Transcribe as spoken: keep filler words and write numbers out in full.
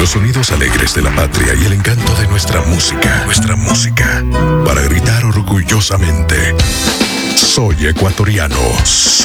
Los sonidos alegres de la patria y el encanto de nuestra música. Nuestra música. Para gritar orgullosamente: soy ecuatoriano. Soy